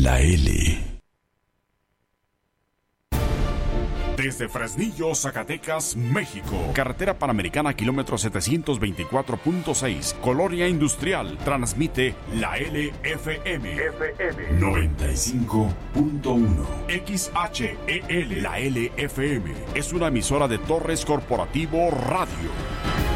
La L. Desde Fresnillo, Zacatecas, México. Carretera Panamericana, kilómetro 724.6. Colonia Industrial. Transmite la LFM. 95.1. XHEL. La LFM. Es una emisora de Torres Corporativo Radio.